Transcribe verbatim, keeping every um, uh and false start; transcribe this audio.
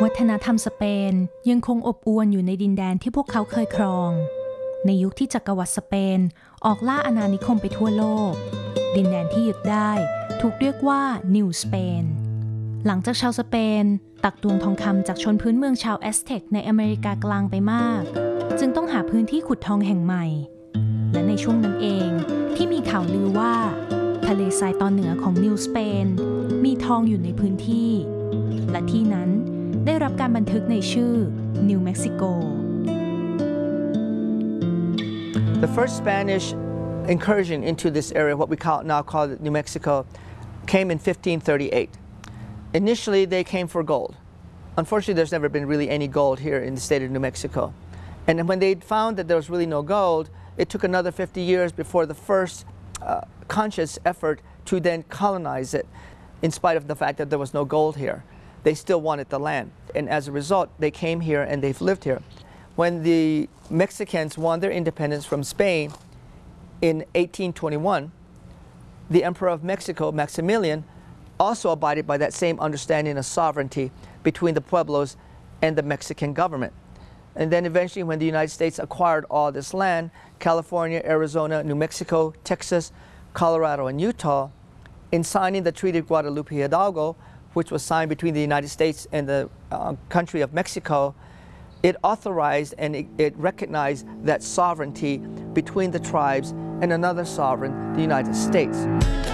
วัฒนธรรมสเปนยังคงอบอวลอยู่ในดินแดนที่พวกเขาเคยครองในยุคที่จักรวรรดิสเปนออกล่าอาณานิคมไปทั่วโลกดินแดนที่ยึดได้ถูกเรียกว่านิวสเปนหลังจากชาวสเปนตักตวงทองคำจากชนพื้นเมืองชาวแอสเท็กในอเมริกากลางไปมากจึงต้องหาพื้นที่ขุดทองแห่งใหม่และในช่วงนั้นเองที่มีข่าวลือว่าทะเลทรายตอนเหนือของนิวสเปนมีทองอยู่ในพื้นที่และที่นั้นได้รับการบันทึกในชื่อนิวเม็กซิโก The first Spanish incursion into this area, what we call now call New Mexico, came in fifteen thirty-eight. Initially, they came for gold. Unfortunately, there's never been really any gold here in the state of New Mexico. And when they found that there was really no gold, it took another fifty years before the first uh, conscious effort to then colonize it, in spite of the fact that there was no gold here. They still wanted the land. And as a result, they came here and they've lived here. When the Mexicans won their independence from Spain in eighteen twenty-one, the Emperor of Mexico, Maximilian, also abided by that same understanding of sovereignty between the pueblos and the Mexican government. And then eventually when the United States acquired all this land, California, Arizona, New Mexico, Texas, Colorado, and Utah, in signing the Treaty of Guadalupe Hidalgo, which was signed between the United States and the uh, country of Mexico, it authorized and it, it recognized that sovereignty between the tribes and another sovereign, the United States.